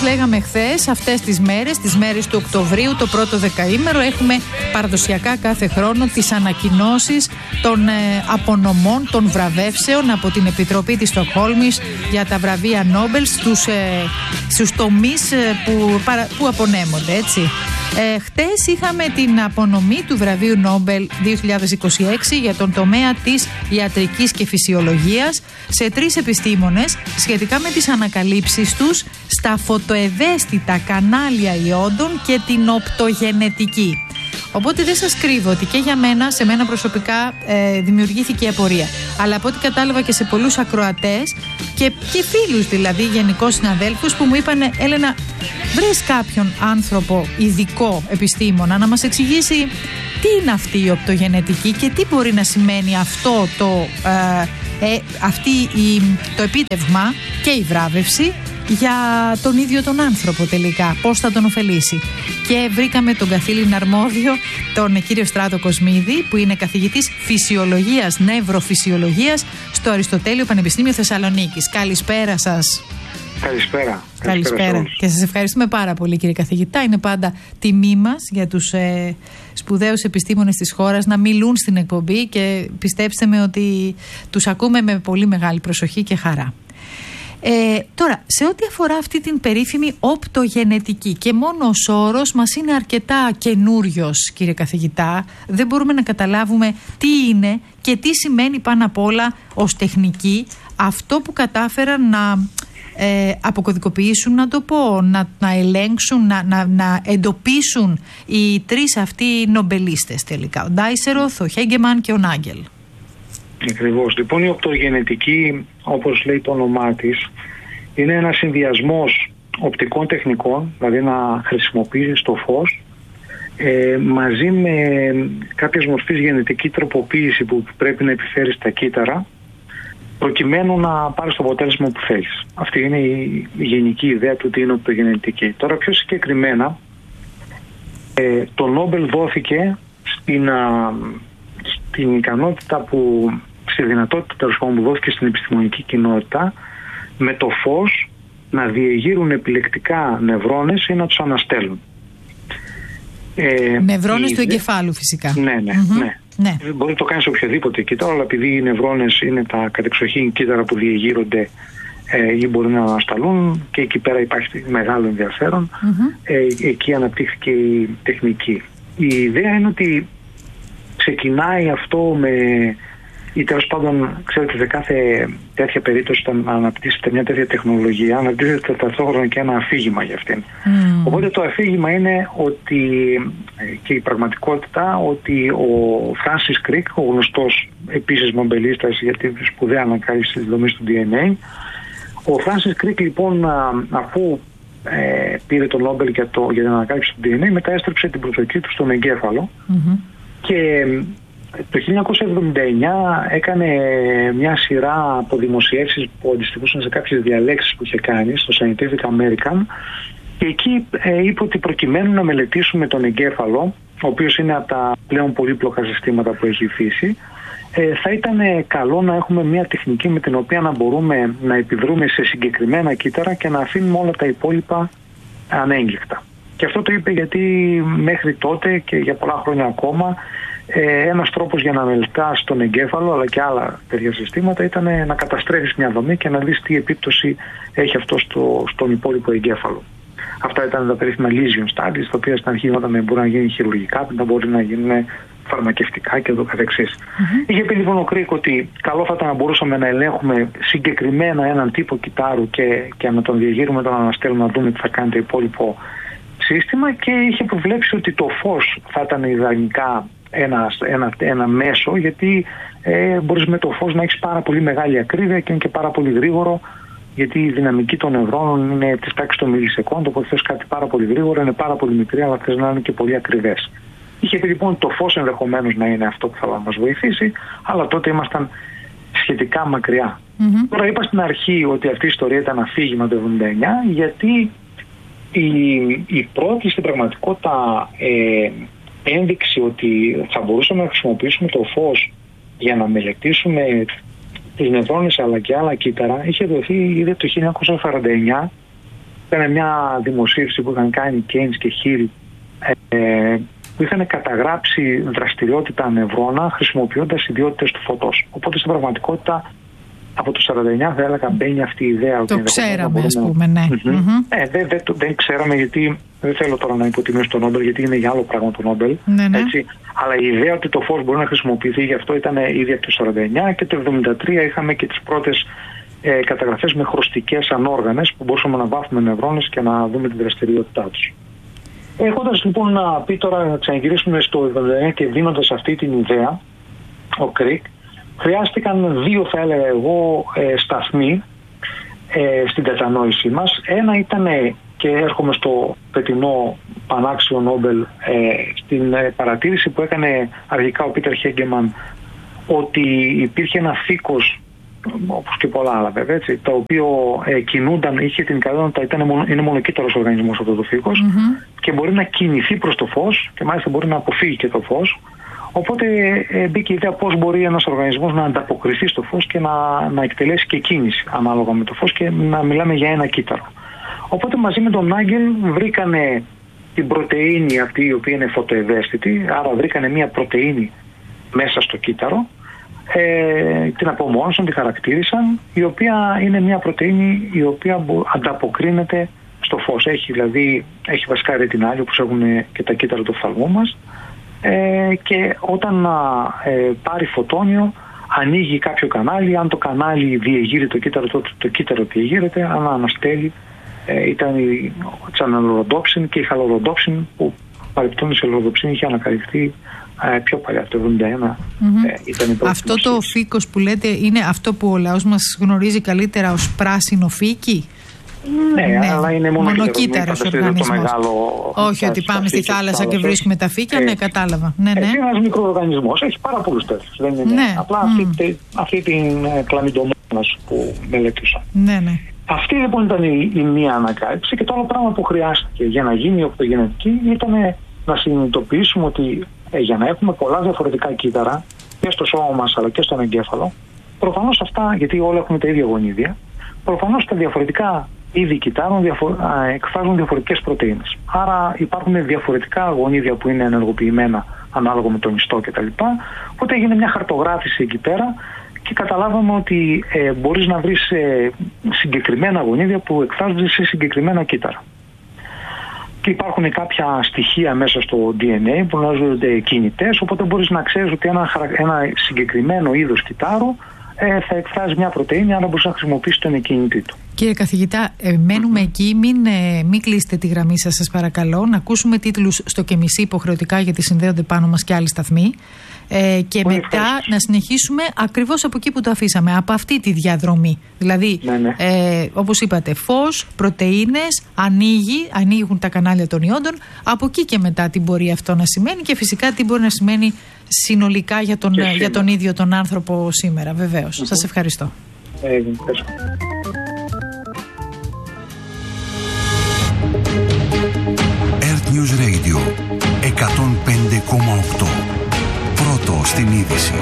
λέγαμε χθες, αυτές τις μέρες του Οκτωβρίου, το πρώτο δεκαήμερο, έχουμε παραδοσιακά κάθε χρόνο τις ανακοινώσεις των απονομών, των βραβεύσεων από την Επιτροπή της Στοκχόλμης για τα βραβεία Νόμπελ στους τομείς που απονέμονται, έτσι. Χτες είχαμε την απονομή του βραβείου Νόμπελ 2026 για τον τομέα της ιατρικής και φυσιολογίας σε 3 επιστήμονες σχετικά με τις ανακαλύψεις τους στα φωτοευαίσθητα κανάλια ιόντων και την οπτογενετική. Οπότε δεν σας κρύβω ότι και για μένα, σε μένα προσωπικά δημιουργήθηκε η απορία. Αλλά από ό,τι κατάλαβα και σε πολλούς ακροατές και φίλους δηλαδή, γενικώς συναδέλφους, που μου είπανε, Έλενα, βρες κάποιον άνθρωπο ειδικό επιστήμονα να μας εξηγήσει τι είναι αυτή η οπτογενετική και τι μπορεί να σημαίνει αυτό το επίτευγμα και η βράβευση για τον ίδιο τον άνθρωπο τελικά, πώς θα τον ωφελήσει. Και βρήκαμε τον καθήλυνα αρμόδιο, τον κύριο Στράτο Κοσμίδη, που είναι καθηγητής φυσιολογίας, νευροφυσιολογίας στο Αριστοτέλειο Πανεπιστήμιο Θεσσαλονίκης. Καλησπέρα σας. Καλησπέρα. Και σας ευχαριστούμε πάρα πολύ, κύριε καθηγητά. Είναι πάντα τιμή μας για τους σπουδαίους επιστήμονες της χώρας να μιλούν στην εκπομπή και πιστέψτε με ότι τους ακούμε με πολύ μεγάλη προσοχή και χαρά. Τώρα, σε ό,τι αφορά αυτή την περίφημη οπτογενετική, και μόνο ως όρος μας είναι αρκετά καινούριος, κύριε καθηγητά, δεν μπορούμε να καταλάβουμε τι είναι και τι σημαίνει πάνω απ' όλα ως τεχνική αυτό που κατάφεραν να αποκωδικοποιήσουν, να το πω, να ελέγξουν, να εντοπίσουν οι 3 αυτοί νομπελίστες τελικά, ο Ντάισεροθ, ο Χέγκεμαν και ο Νάγκελ. Ακριβώς. Λοιπόν, η οπτογενετική, όπως λέει το όνομά της, είναι ένας συνδυασμός οπτικών τεχνικών, δηλαδή να χρησιμοποιήσεις το φως μαζί με κάποιες μορφής γενετική τροποποίηση που πρέπει να επιφέρεις στα κύτταρα, προκειμένου να πάρεις το αποτέλεσμα που θέλεις. Αυτή είναι η γενική ιδέα του τι είναι οπτογενετική. Τώρα, πιο συγκεκριμένα, το Νόμπελ δόθηκε στην ικανότητα στη δυνατότητα που δόθηκε στην επιστημονική κοινότητα, με το φως να διεγείρουν επιλεκτικά νευρώνες ή να τους αναστέλουν. Νευρώνες του εγκεφάλου, φυσικά. Ναι. Μπορεί να το κάνει σε οποιοδήποτε κύτταρο, αλλά επειδή οι νευρώνες είναι τα κατεξοχήν κύτταρα που διεγείρονται ή μπορεί να ανασταλούν, και εκεί πέρα υπάρχει μεγάλο ενδιαφέρον, εκεί αναπτύχθηκε η τεχνική. Η ιδέα είναι ότι ξεκινάει αυτό ή τέλος πάντων, ξέρετε, σε κάθε τέτοια περίπτωση, όταν αναπτύσσεται μια τέτοια τεχνολογία, αναπτύσσεται ταυτόχρονα και ένα αφήγημα για αυτήν. Οπότε το αφήγημα είναι ότι, και η πραγματικότητα, ότι ο Φράνσις Κρικ, ο γνωστός επίσης νομπελίστας για τη σπουδαία ανακάλυψη της δομής του DNA, ο Φράνσις Κρικ λοιπόν, αφού πήρε το Νόμπελ για την ανακάλυψη του DNA, μετά έστρεψε την προσοχή του στον εγκέφαλο και το 1979 έκανε μια σειρά από δημοσιεύσεις που αντιστοιχούσαν σε κάποιες διαλέξεις που είχε κάνει στο Scientific American, και εκεί είπε ότι προκειμένου να μελετήσουμε τον εγκέφαλο, ο οποίος είναι από τα πλέον πολύπλοκα συστήματα που έχει η φύση, θα ήταν καλό να έχουμε μια τεχνική με την οποία να μπορούμε να επιδρούμε σε συγκεκριμένα κύτταρα και να αφήνουμε όλα τα υπόλοιπα ανέγγιχτα. Και αυτό το είπε γιατί μέχρι τότε και για πολλά χρόνια ακόμα, ένας τρόπος για να μελετάς τον εγκέφαλο αλλά και άλλα τέτοια συστήματα ήταν να καταστρέφεις μια δομή και να δεις τι επίπτωση έχει αυτό στον υπόλοιπο εγκέφαλο. Αυτά ήταν τα περίφημα lesion studies, τα οποία στην αρχή όταν μπορεί να γίνει χειρουργικά, μετά μπορεί να γίνουν φαρμακευτικά και το καθεξής. Είχε πει λοιπόν ο Κρίκ ότι καλό θα ήταν να μπορούσαμε να ελέγχουμε συγκεκριμένα έναν τύπο κυτάρου και να τον διεγείρουμε, τον αναστέλουμε, να δούμε τι θα κάνει το υπόλοιπο σύστημα, και είχε προβλέψει ότι το φως θα ήταν ιδανικά ένα μέσο, γιατί μπορείς με το φως να έχεις πάρα πολύ μεγάλη ακρίβεια και είναι και πάρα πολύ γρήγορο, γιατί η δυναμική των νευρώνων είναι της τάξης των μιλισεκόντων, οπότε θες κάτι πάρα πολύ γρήγορο, είναι πάρα πολύ μικρή, αλλά θες να είναι και πολύ ακριβές. Είχε πει λοιπόν το φως ενδεχομένως να είναι αυτό που θα μας βοηθήσει, αλλά τότε ήμασταν σχετικά μακριά. Τώρα είπα στην αρχή ότι αυτή η ιστορία ήταν αφήγημα το 1979, γιατί η πρώτη στην πραγματικότητα ένδειξη ότι θα μπορούσαμε να χρησιμοποιήσουμε το φως για να μελετήσουμε τις νευρώνες αλλά και άλλα κύτταρα είχε δοθεί ήδη το 1949 Ήταν μια δημοσίευση που είχαν κάνει Keynes και Hill, που είχαν καταγράψει δραστηριότητα νευρώνα χρησιμοποιώντας ιδιότητες του φωτός. Οπότε στην πραγματικότητα από το 49 θα έλεγα μπαίνει αυτή η ιδέα. Το ξέραμε, ας πούμε, ναι. Δεν ξέραμε, γιατί δεν θέλω τώρα να υποτιμήσω το Νόμπελ, γιατί είναι για άλλο πράγμα το Νόμπελ. Ναι. Έτσι. Αλλά η ιδέα ότι το φως μπορεί να χρησιμοποιηθεί γι' αυτό ήταν ήδη από το 49, και το 73 είχαμε και τις πρώτες καταγραφές με χρωστικές ανόργανες που μπορούσαμε να βάφουμε νευρώνες και να δούμε την δραστηριότητά τους. Έχοντας λοιπόν να πει τώρα, να ξαναγυρίσουμε στο 79 και δίνοντας αυτή την ιδέα, ο Κρικ, χρειάστηκαν 2, θα έλεγα εγώ, σταθμοί στην κατανόησή μας. Ένα ήταν, και έρχομαι στο πετεινό πανάξιο Νόμπελ, στην παρατήρηση που έκανε αρχικά ο Πίτερ Χέγκεμαν, ότι υπήρχε ένα φύκος, όπως και πολλά άλλα βέβαια, έτσι, το οποίο κινούνταν, είχε την ικανότητα, είναι μονοκύτταρος οργανισμός αυτό το φύκος, και μπορεί να κινηθεί προς το φως και μάλιστα μπορεί να αποφύγει και το φως. Οπότε μπήκε η ιδέα πώς μπορεί ένας οργανισμός να ανταποκριθεί στο φως και να εκτελέσει και κίνηση ανάλογα με το φως, και να μιλάμε για ένα κύτταρο. Οπότε μαζί με τον Άγγελ βρήκανε την πρωτεΐνη αυτή, η οποία είναι φωτοευαίσθητη, άρα βρήκανε μια πρωτεΐνη μέσα στο κύτταρο, την απομόνωσαν, τη χαρακτήρισαν, η οποία είναι μια πρωτεΐνη η οποία ανταποκρίνεται στο φως. Έχει βασικά ρετινάλιο, όπως έχουν και τα κύτταρα του οφθαλμού μας, και όταν πάρει φωτόνιο ανοίγει κάποιο κανάλι. Αν το κανάλι διεγείρει το κύτταρο, τότε το κύτταρο διεγείρεται. Αν αναστέλει, ήταν η τσαναλοροδόψιν και η χαλοροδόψιν, που παρεπτώνει σε λοροδοψιν είχε ανακαλυφθεί πιο παλιά, το 1971. Ήταν η πρώτη. Αυτό το φύκος που λέτε είναι αυτό που ο λαός μας γνωρίζει καλύτερα ως πράσινο φύκι? Ναι, αλλά είναι μονοκύτταρος οργανισμός. Όχι ότι πάμε στη θάλασσα και βρίσκουμε τα φύκια. Ναι, κατάλαβα. Ναι. Είναι ένας μικροοργανισμός, έχει πάρα πολλούς τέτοιους. Δεν είναι απλά αυτή την κλαμιντομόνας που μελέτησα. Ναι. Αυτή λοιπόν ήταν η μία ανακάλυψη, και το άλλο πράγμα που χρειάστηκε για να γίνει η οπτογενετική ήταν να συνειδητοποιήσουμε ότι για να έχουμε πολλά διαφορετικά κύτταρα και στο σώμα μας αλλά και στον εγκέφαλο, προφανώς αυτά, γιατί όλα έχουν τα ίδια γονίδια, προφανώς τα διαφορετικά είδη κυττάρων εκφράζουν διαφορετικές πρωτεΐνες. Άρα υπάρχουν διαφορετικά γονίδια που είναι ενεργοποιημένα ανάλογα με τον ιστό κτλ. Οπότε έγινε μια χαρτογράφηση εκεί πέρα και καταλάβαμε ότι μπορείς να βρεις συγκεκριμένα γονίδια που εκφράζονται σε συγκεκριμένα κύτταρα. Και υπάρχουν κάποια στοιχεία μέσα στο DNA που ονομάζονται κινητές, οπότε μπορείς να ξέρεις ότι ένα συγκεκριμένο είδος κυττάρου θα εκφράζει μια πρωτεΐνη, άρα μπορείς να χρησιμοποιήσεις τον εκκίνητή του. Κύριε καθηγητά, μένουμε εκεί, μην κλείσετε τη γραμμή σας παρακαλώ, να ακούσουμε τίτλους στο και μισή υποχρεωτικά, γιατί συνδέονται πάνω μας και άλλοι σταθμοί, και μετά να συνεχίσουμε ακριβώς από εκεί που το αφήσαμε, από αυτή τη διαδρομή. Δηλαδή, όπως είπατε, φως, πρωτεΐνες, ανοίγουν τα κανάλια των ιόντων, από εκεί και μετά τι μπορεί αυτό να σημαίνει, και φυσικά τι μπορεί να σημαίνει συνολικά για τον ίδιο τον άνθρωπο σήμερα, βεβαίως. Σας ευχαριστώ. Earth News Radio 105,8. Πρώτο στην είδηση.